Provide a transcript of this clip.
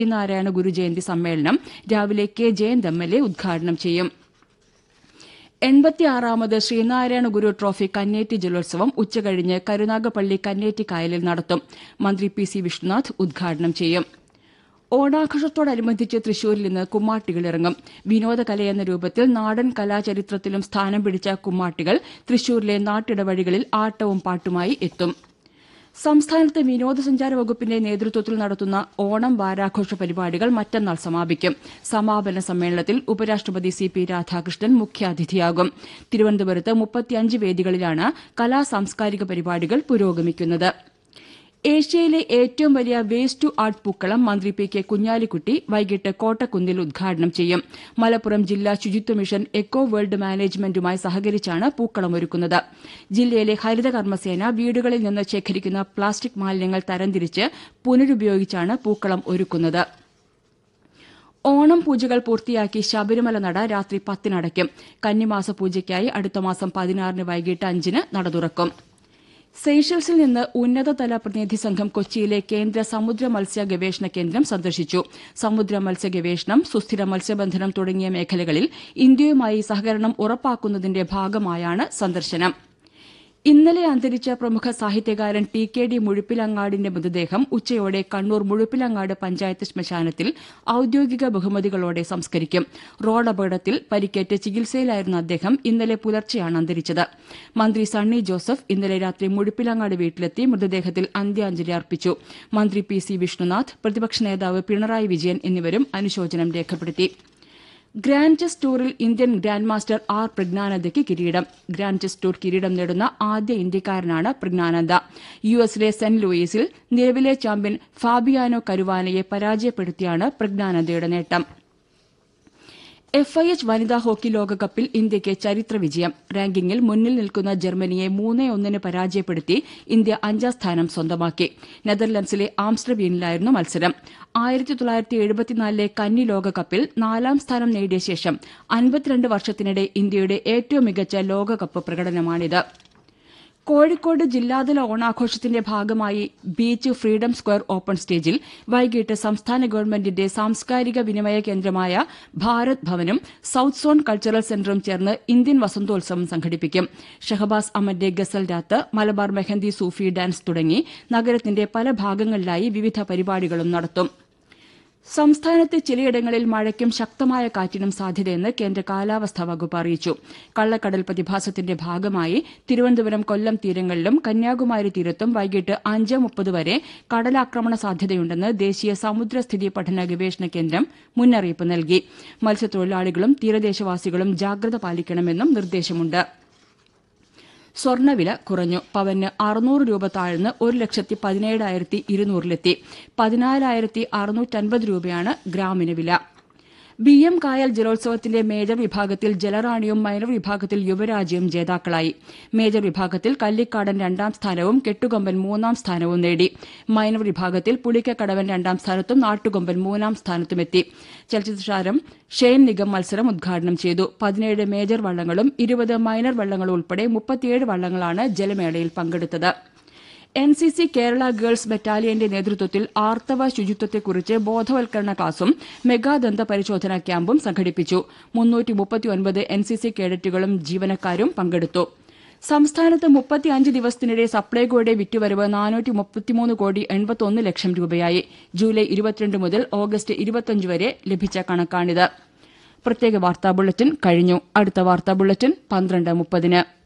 ശ്രീനാരായണ ഗുരു ജയന്തി സമ്മേളനം രാവിലെ K Jayant MLA ഉദ്ഘാടനം ചെയ്യും. 86ാമത് ശ്രീനാരായണ ഗുരു ട്രോഫി കന്നേറ്റി ജലോത്സവം ഉച്ചകഴിഞ്ഞ് കരുനാഗപ്പള്ളി കന്നേറ്റി കായലിൽ നടത്തും. മന്ത്രി പി.സി. വിഷ്ണുനാഥ് ഉദ്ഘാടനം ചെയ്യും. ഓണാഘോഷത്തോടനുബന്ധിച്ച് തൃശൂരിൽ ഇന്ന് കുമ്മാട്ടികൾ ഇറങ്ങും. വിനോദകലയെന്ന രൂപത്തിൽ നാടൻ കലാചരിത്രത്തിലും സ്ഥാനം പിടിച്ച കുമ്മാട്ടികൾ തൃശൂരിലെ നാട്ടിടവഴികളിൽ ആട്ടവും പാട്ടുമായി എത്തും. സംസ്ഥാനത്ത് വിനോദസഞ്ചാര വകുപ്പിന്റെ നേതൃത്വത്തിൽ നടത്തുന്ന ഓണം വാരാഘോഷ പരിപാടികൾ മറ്റന്നാൾ സമാപിക്കും. സമാപന സമ്മേളനത്തിൽ ഉപരാഷ്ട്രപതി സി.പി. രാധാകൃഷ്ണൻ മുഖ്യാതിഥിയാകും. തിരുവനന്തപുരത്ത് 35 വേദികളിലാണ് കലാസാംസ്കാരിക പരിപാടികൾ പുരോഗമിക്കുന്നത്. ഏഷ്യയിലെ ഏറ്റവും വലിയ വേസ്റ്റ് ടു ആർട്ട് പൂക്കളം മന്ത്രി പി കെ കുഞ്ഞാലിക്കുട്ടി വൈകിട്ട് കോട്ടക്കുന്നിൽ ഉദ്ഘാടനം ചെയ്യും. മലപ്പുറം ജില്ലാ ശുചിത്വ മിഷൻ എക്കോ വേൾഡ് മാനേജ്മെന്റുമായി സഹകരിച്ചാണ് പൂക്കളമൊരുക്കുന്നത്. ജില്ലയിലെ ഹരിതകർമ്മസേന വീടുകളിൽ നിന്ന് ശേഖരിക്കുന്ന പ്ലാസ്റ്റിക് മാലിന്യങ്ങൾ തരംതിരിച്ച് പുനരുപയോഗിച്ചാണ് പൂക്കളം ഒരുക്കുന്നത്. ഓണം പൂജകൾ പൂർത്തിയാക്കി ശബരിമല നട രാത്രി 10 അടയ്ക്കും. കന്നിമാസ പൂജയ്ക്കായി അടുത്ത മാസം 16 വൈകിട്ട് 5 നട തുറക്കും. സെയ്ഷൽസിൽ നിന്ന് ഉന്നതതല പ്രതിനിധി സംഘം കൊച്ചിയിലെ കേന്ദ്ര സമുദ്ര മത്സ്യ ഗവേഷണ കേന്ദ്രം സന്ദർശിച്ചു. സമുദ്ര മത്സ്യ ഗവേഷണം, സുസ്ഥിര മത്സ്യബന്ധനം തുടങ്ങിയ മേഖലകളിൽ ഇന്ത്യയുമായി സഹകരണം ഉറപ്പാക്കുന്നതിന്റെ ഭാഗമായാണ് സന്ദർശനം. ഇന്നലെ അന്തരിച്ച പ്രമുഖ സാഹിത്യകാരൻ ടി.കെ.ഡി. മുഴുപ്പിലങ്ങാടിന്റെ മൃതദേഹം ഉച്ചയോടെ കണ്ണൂർ മുഴുപ്പിലങ്ങാട് പഞ്ചായത്ത് ശ്മശാനത്തിൽ ഔദ്യോഗിക ബഹുമതികളോടെ സംസ്കരിക്കും. റോഡപകടത്തിൽ പരിക്കേറ്റ് ചികിത്സയിലായിരുന്ന അദ്ദേഹം ഇന്നലെ പുലർച്ചെയാണ് അന്തരിച്ചത്. മന്ത്രി സണ്ണി ജോസഫ് ഇന്നലെ രാത്രി മുഴുപ്പിലങ്ങാട് വീട്ടിലെത്തി മൃതദേഹത്തിൽ അന്ത്യാഞ്ജലി അർപ്പിച്ചു. മന്ത്രി പി.സി. വിഷ്ണുനാഥ്, പ്രതിപക്ഷ നേതാവ് പിണറായി വിജയൻ എന്നിവരും അനുശോചനം രേഖപ്പെടുത്തി. Grand chess ടൂറിൽ Indian grand master R പ്രജ്ഞാനന്ദയ്ക്ക് കിരീടം. ഗ്രാൻഡ് ചെസ് ടൂർ കിരീടം നേടുന്ന ആദ്യ ഇന്ത്യക്കാരനാണ് പ്രജ്ഞാനന്ദ. യുഎസിലെ സെന്റ് ലൂയിസിൽ നിലവിലെ ചാമ്പ്യൻ ഫാബിയാനോ കരുവാനയെ പരാജയപ്പെടുത്തിയാണ് പ്രജ്ഞാനന്ദയുടെ നേട്ടം. FIH വനിതാ ഹോക്കി ലോകകപ്പിൽ ഇന്ത്യയ്ക്ക് ചരിത്ര വിജയം. റാങ്കിങ്ങിൽ മുന്നിൽ നിൽക്കുന്ന ജർമ്മനിയെ 3-1 പരാജയപ്പെടുത്തി ഇന്ത്യ 5ാം സ്ഥാനം സ്വന്തമാക്കി. നെതർലൻഡ്സിലെ ആംസ്റ്റർഡാമിലായിരുന്നു മത്സരം. 1974 കന്നി ലോകകപ്പിൽ 4ാം സ്ഥാനം നേടിയ ശേഷം 52 വർഷത്തിനിടെ ഇന്ത്യയുടെ ഏറ്റവും മികച്ച ലോകകപ്പ് പ്രകടനമാണിത്. കോഴിക്കോട് ജില്ലാതല ഓണാഘോഷത്തിന്റെ ഭാഗമായി ബീച്ച് ഫ്രീഡം സ്ക്വയർ ഓപ്പൺ സ്റ്റേജിൽ വൈകിട്ട് സംസ്ഥാന ഗവൺമെന്റിന്റെ സാംസ്കാരിക വിനിമയ കേന്ദ്രമായ ഭാരത് ഭവനും സൌത്ത് സോൺ കൾച്ചറൽ സെന്ററും ചേർന്ന് ഇന്ത്യൻ വസന്തോത്സവം സംഘടിപ്പിക്കും. ഷഹബാസ് അമന്റെ ഗസൽ രാത്ത്, മലബാർ മെഹന്തി സൂഫി ഡാൻസ് തുടങ്ങി നഗരത്തിന്റെ പല ഭാഗങ്ങളിലായി വിവിധ പരിപാടികളും നടത്തും. സംസ്ഥാനത്ത് ചിലയിടങ്ങളിൽ മഴയ്ക്കും ശക്തമായ കാറ്റിനും സാധ്യതയെന്ന് കേന്ദ്ര കാലാവസ്ഥാ വകുപ്പ് അറിയിച്ചു. കള്ളക്കടൽ പ്രതിഭാസത്തിന്റെ ഭാഗമായി തിരുവനന്തപുരം, കൊല്ലം തീരങ്ങളിലും കന്യാകുമാരി തീരത്തും വൈകിട്ട് 5:30 വരെ കടലാക്രമണ സാധ്യതയുണ്ടെന്ന് ദേശീയ സമുദ്രസ്ഥിതി പഠന ഗവേഷണ കേന്ദ്രം മുന്നറിയിപ്പ് നൽകി. മത്സ്യത്തൊഴിലാളികളും തീരദേശവാസികളും ജാഗ്രത പാലിക്കണമെന്നും നിർദ്ദേശമുണ്ട്. സ്വർണ്ണവില കുറഞ്ഞു. പവന് 600 രൂപ താഴ്ന്ന് 1,17,200 14,650 രൂപയാണ് ഗ്രാമിന് വില. BM കായൽ ജലോത്സവത്തിന്റെ മേജർ വിഭാഗത്തിൽ ജലറാണിയും മൈനർ വിഭാഗത്തിൽ യുവരാജയും ജേതാക്കളായി. മേജർ വിഭാഗത്തിൽ കല്ലിക്കാടൻ 2ാം സ്ഥാനവും കെട്ടുകൊമ്പൻ 3ാം സ്ഥാനവും നേടി. മൈനർ വിഭാഗത്തിൽ പുളിക്കക്കടവൻ 2ാം സ്ഥാനത്തും നാട്ടുകൊമ്പൻ 3ാം സ്ഥാനത്തുമെത്തി. ചലച്ചിത്രതാരം ഷെയ്ൻ നിഗം മത്സരം ഉദ്ഘാടനം ചെയ്തു. 17 മേജർ വള്ളങ്ങളും 20 മൈനർ വള്ളങ്ങളും ഉൾപ്പെടെ 37 വള്ളങ്ങളാണ് ജലമേളയിൽ പങ്കെടുത്തത്. NCC കേരള ഗേൾസ് ബറ്റാലിയന്റെ നേതൃത്വത്തിൽ ആർത്തവ ശുചിത്വത്തെക്കുറിച്ച് ബോധവൽക്കരണ ക്ലാസും മെഗാദന്ത പരിശോധനാ ക്യാമ്പും സംഘടിപ്പിച്ചു. 339 NCC കേഡറ്റുകളും ജീവനക്കാരും പങ്കെടുത്തു. സംസ്ഥാനത്ത് 35 ദിവസത്തിനിടെ സപ്ലൈകോയുടെ വിറ്റുവരവ് 433 കോടി 81 ലക്ഷം രൂപയായി. ജൂലൈ 22 മുതൽ ഓഗസ്റ്റ് 25 വരെ ലഭിച്ച കണക്കാണിത്. പ്രത്യേക വാർത്താ ബുള്ളറ്റിൻ കഴിഞ്ഞു. അടുത്ത വാർത്താ ബുള്ളറ്റിൻ 12:30.